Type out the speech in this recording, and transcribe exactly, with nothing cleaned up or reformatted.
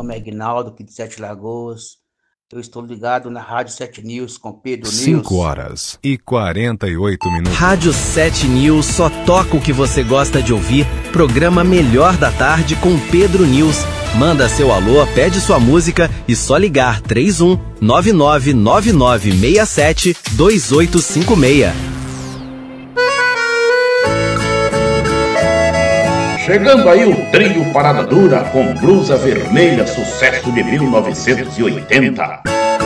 nome é Aguinaldo, aqui de Sete Lagoas. Eu estou ligado na Rádio Sete News com Pedro News. cinco horas e quarenta e oito minutos. Rádio Sete News só toca o que você gosta de ouvir. Programa Melhor da Tarde com Pedro News. Manda seu alô, pede sua música e só ligar três um nove nove nove nove seis sete dois oito cinco seis. Chegando aí o trio Parada Dura com Blusa Vermelha, sucesso de mil novecentos e oitenta.